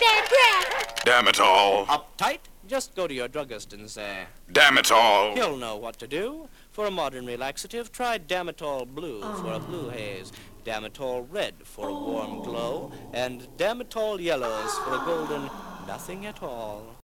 bad breath. Damn it all. Uptight? Just go to your druggist and say, Damn it all. he'll know what to do. For a modern relaxative, try Damitol Blue for a blue haze, Damitol Red for a warm glow, and Damitol Yellows for a golden nothing at all.